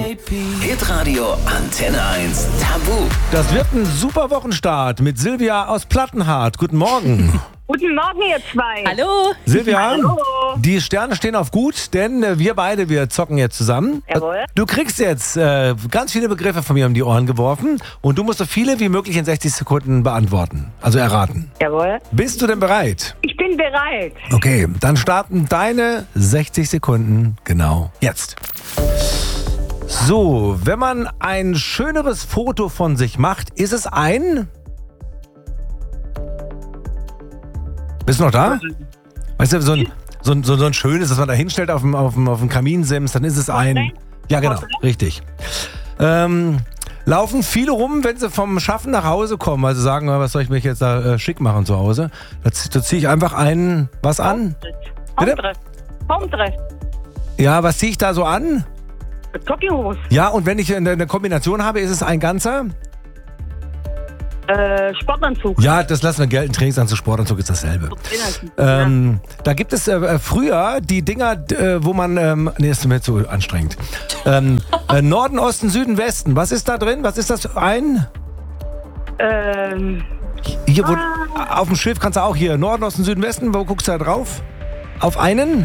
Hitradio Antenne 1 Tabu. Das wird ein super Wochenstart mit Silvia aus Plattenhardt. Guten Morgen. Guten Morgen, ihr zwei. Hallo. Silvia, Hallo. die Sterne stehen auf gut, denn wir zocken jetzt zusammen. Jawohl. Du kriegst jetzt ganz viele Begriffe von mir um die Ohren geworfen und du musst so viele wie möglich in 60 Sekunden beantworten, also erraten. Jawohl. Bist du denn bereit? Ich bin bereit. Okay, dann starten deine 60 Sekunden genau jetzt. So, wenn man ein schöneres Foto von sich macht, ist es ein... Bist du noch da? Weißt du, so ein schönes, das man da hinstellt auf dem Kaminsims, dann ist es ein... Ja, genau, richtig. Laufen viele rum, wenn sie vom Schaffen nach Hause kommen, also sagen, was soll ich mich jetzt da schick machen zu Hause? Da ziehe ich einfach was an. Bitte? Homedress. Ja, was ziehe ich da so an? Jogginghose. Ja, und wenn ich eine Kombination habe, ist es ein ganzer? Sportanzug. Ja, das lassen wir gelten. Trainingsanzug, Sportanzug ist dasselbe. Da gibt es früher die Dinger, wo man... nee, ist mir zu anstrengend. Norden, Osten, Süden, Westen. Was ist da drin? Was ist das? Ein... Hier, auf dem Schiff kannst du auch hier. Norden, Osten, Süden, Westen. Wo guckst du da drauf? Auf einen?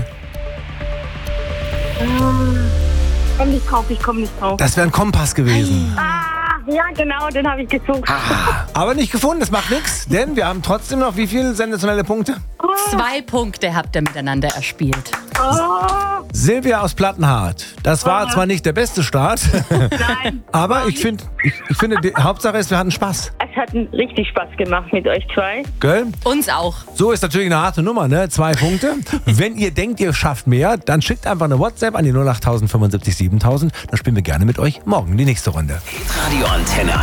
Ich komm nicht drauf. Das wäre ein Kompass gewesen. Ja, genau, den habe ich gesucht. Aber nicht gefunden, das macht nichts. Denn wir haben trotzdem noch wie viele sensationelle Punkte? 2 Punkte habt ihr miteinander erspielt. Silvia aus Plattenhardt. Das war zwar nicht der beste Start, Nein. aber ich finde, die Hauptsache ist, wir hatten Spaß. Es hat richtig Spaß gemacht mit euch zwei. Gell? Uns auch. So ist natürlich eine harte Nummer, ne? 2 Punkte. Wenn ihr denkt, ihr schafft mehr, dann schickt einfach eine WhatsApp an die 08000 75 7000. Dann spielen wir gerne mit euch morgen die nächste Runde. Hitradio Antenne